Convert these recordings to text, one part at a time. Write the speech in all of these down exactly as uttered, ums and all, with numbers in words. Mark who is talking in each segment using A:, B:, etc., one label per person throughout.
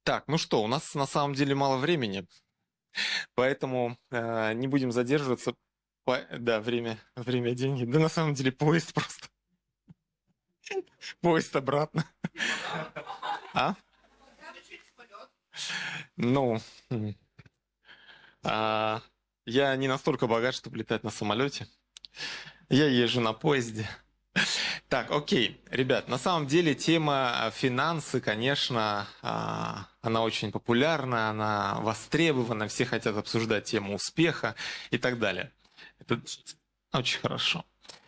A: Так, ну что, у нас на самом деле мало времени, поэтому э, не будем задерживаться. По- Да, время, время, деньги. Да на самом деле поезд просто. Поезд обратно. А? Ну, м, а, я не настолько богат, чтобы летать на самолете. Я езжу на поезде. Так, окей, ребят, на самом деле тема а, финансы, конечно, а, она очень популярна, она востребована, все хотят обсуждать тему успеха и так далее. Это очень хорошо.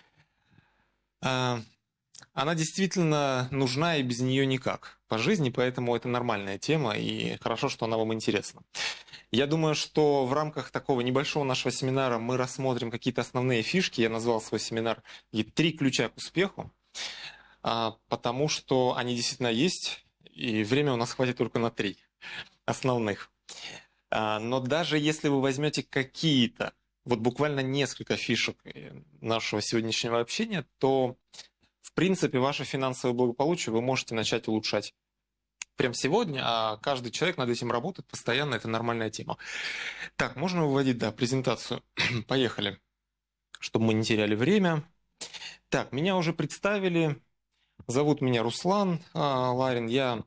A: А, Она действительно нужна, и без нее никак по жизни, поэтому это нормальная тема, и хорошо, что она вам интересна. Я думаю, что в рамках такого небольшого нашего семинара мы рассмотрим какие-то основные фишки. Я назвал свой семинар и «Три ключа к успеху», а, потому что они действительно есть, и время у нас хватит только на три основных. А, Но даже если вы возьмете какие-то, вот буквально несколько фишек э, нашего сегодняшнего общения, то в принципе, ваше финансовое благополучие вы можете начать улучшать прямо сегодня, а каждый человек над этим работает постоянно, это нормальная тема. Так, можно выводить, да, презентацию. Поехали, чтобы мы не теряли время. Так, меня уже представили. Зовут меня Руслан а, Ларин. Я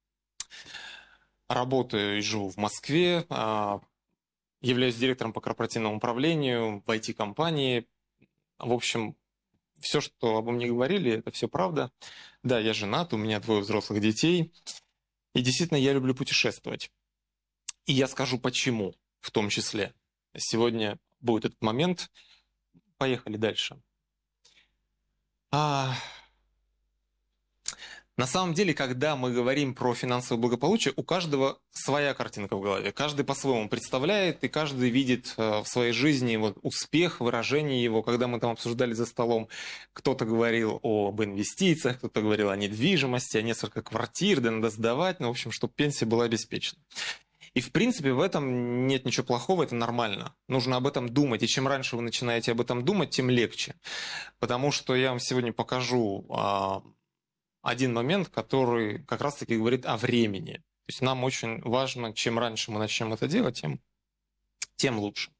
A: работаю и живу в Москве, а, являюсь директором по корпоративному управлению в ай ти-компании. В общем, все, что обо мне говорили, это все правда. Да, я женат, у меня двое взрослых детей. И действительно, я люблю путешествовать. И я скажу почему, в том числе. Сегодня будет этот момент. Поехали дальше. А, на самом деле, когда мы говорим про финансовое благополучие, у каждого своя картинка в голове. Каждый по-своему представляет, и каждый видит э, в своей жизни вот, успех, выражение его. Когда мы там обсуждали за столом, кто-то говорил об инвестициях, кто-то говорил о недвижимости, о несколько квартир, да надо сдавать, ну, в общем, чтобы пенсия была обеспечена. И, в принципе, в этом нет ничего плохого, это нормально. Нужно об этом думать, и чем раньше вы начинаете об этом думать, тем легче. Потому что я вам сегодня покажу а, один момент, который как раз-таки говорит о времени. То есть нам очень важно, чем раньше мы начнем это делать, тем, тем лучше.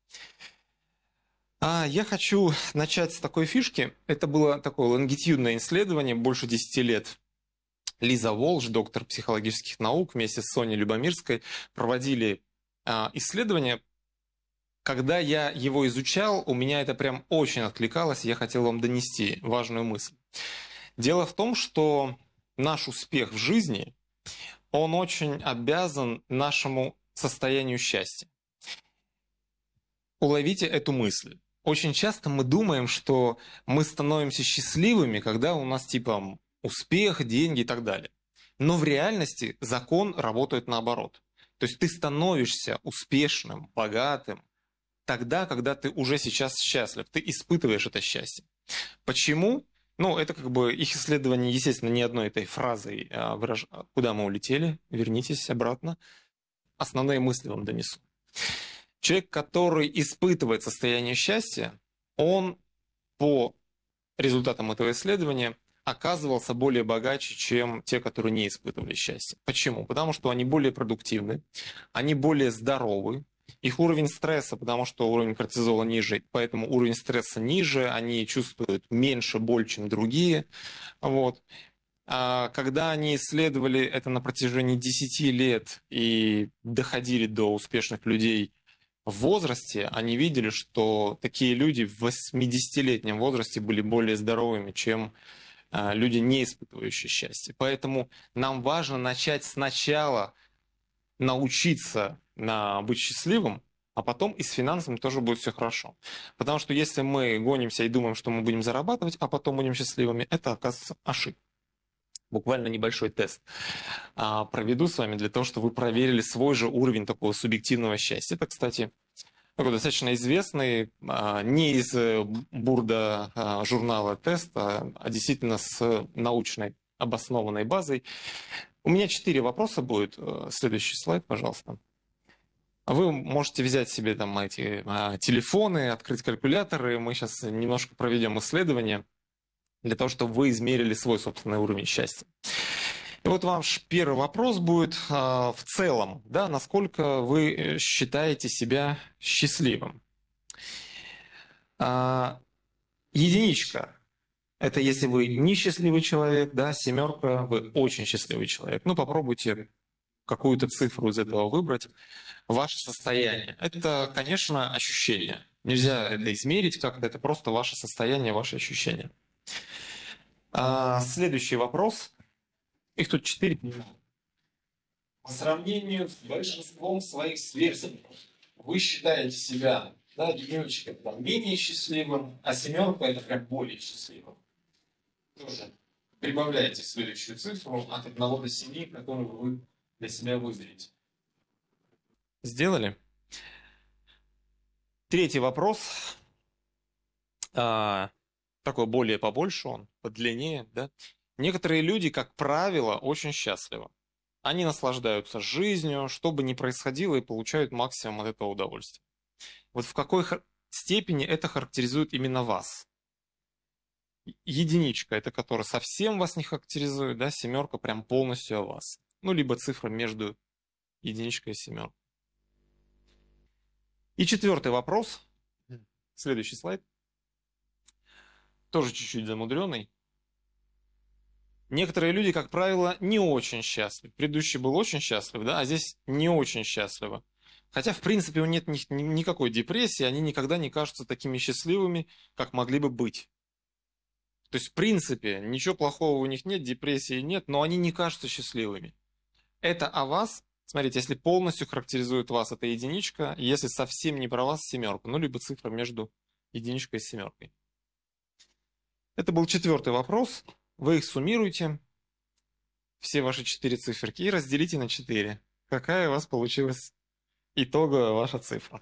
A: А я хочу начать с такой фишки. Это было такое лонгитюдное исследование, больше десяти лет. Лиза Волш, доктор психологических наук, вместе с Соней Любомирской проводили а, исследование. Когда я его изучал, у меня это прям очень откликалось, и я хотел вам донести важную мысль. Дело в том, что наш успех в жизни, он очень обязан нашему состоянию счастья. Уловите эту мысль. Очень часто мы думаем, что мы становимся счастливыми, когда у нас типа успех, деньги и так далее. Но в реальности закон работает наоборот. То есть ты становишься успешным, богатым тогда, когда ты уже сейчас счастлив, ты испытываешь это счастье. Почему? Ну, это как бы их исследование, естественно, не одной этой фразой а, выраж... Куда мы улетели? Вернитесь обратно. Основные мысли вам донесу. Человек, который испытывает состояние счастья, он по результатам этого исследования оказывался более богаче, чем те, которые не испытывали счастья. Почему? Потому что они более продуктивны, они более здоровы, их уровень стресса, потому что уровень кортизола ниже, поэтому уровень стресса ниже, они чувствуют меньше боль, чем другие. Вот. А когда они исследовали это на протяжении десяти лет и доходили до успешных людей в возрасте, они видели, что такие люди в восьмидесятилетнем возрасте были более здоровыми, чем а, люди, не испытывающие счастье. Поэтому нам важно начать сначала научиться на быть счастливым, а потом и с финансами тоже будет все хорошо. Потому что если мы гонимся и думаем, что мы будем зарабатывать, а потом будем счастливыми, это оказывается ошибка. Буквально небольшой тест а, проведу с вами для того, чтобы вы проверили свой же уровень такого субъективного счастья. Это, кстати, такой достаточно известный, а, не из бурда а, журнала тест, а, а действительно с научной обоснованной базой. У меня четыре вопроса будет. Следующий слайд, пожалуйста. Вы можете взять себе там эти а, телефоны, открыть калькуляторы. Мы сейчас немножко проведем исследование для того, чтобы вы измерили свой собственный уровень счастья. И вот ваш первый вопрос будет а, в целом, да, насколько вы считаете себя счастливым? А, единичка. Это если вы несчастливый человек, да, семерка, вы очень счастливый человек. Ну, попробуйте какую-то цифру из этого выбрать. Ваше состояние. Это, конечно, ощущение. Нельзя это измерить как-то, это просто ваше состояние, ваши ощущения. А, следующий вопрос. Их тут четыре. По сравнению с большинством своих сверстников, вы считаете себя, да, единичка, там, менее счастливым, а семерка это прям более счастливым. Тоже прибавляйте следующую цифру от одного до семи, которую вы для себя выберете. Сделали? Третий вопрос. А, такой более побольше он, подлиннее, да? Некоторые люди, как правило, очень счастливы. Они наслаждаются жизнью, что бы ни происходило, и получают максимум от этого удовольствия. Вот в какой степени это характеризует именно вас? Единичка, это которая совсем вас не характеризует, да, семерка прям полностью о вас. Ну, либо цифра между единичкой и семеркой. И четвертый вопрос. Следующий слайд. Тоже чуть-чуть замудренный. Некоторые люди, как правило, не очень счастливы. Предыдущий был очень счастлив, да, а здесь не очень счастливы. Хотя, в принципе, у них нет никакой депрессии, они никогда не кажутся такими счастливыми, как могли бы быть. То есть, в принципе, ничего плохого у них нет, депрессии нет, но они не кажутся счастливыми. Это о вас. Смотрите, если полностью характеризует вас, это единичка, если совсем не про вас, семерка, ну, либо цифра между единичкой и семеркой. Это был четвертый вопрос. Вы их суммируете, все ваши четыре циферки, и разделите на четыре. Какая у вас получилась итоговая ваша цифра?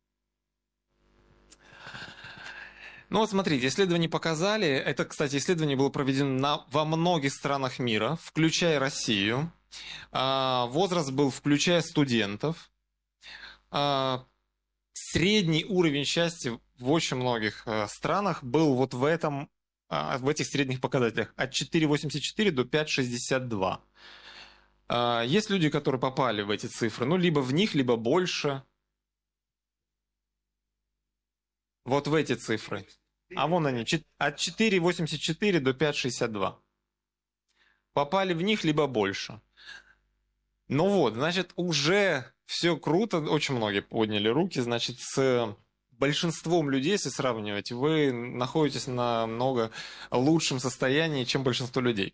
A: Ну вот смотрите, исследования показали, это, кстати, исследование было проведено на, во многих странах мира, включая Россию. А, возраст был, включая студентов. А, средний уровень счастья в очень многих а, странах был вот в этом, а, в этих средних показателях, от четыре целых восемьдесят четыре до пять целых шестьдесят два. А, есть люди, которые попали в эти цифры, ну, либо в них, либо больше. Вот в эти цифры. А вон они, от четыре целых восемьдесят четыре до пять целых шестьдесят два. Попали в них, либо больше. Ну вот, значит, уже все круто, очень многие подняли руки, значит, с большинством людей, если сравнивать, вы находитесь на намного лучшем состоянии, чем большинство людей.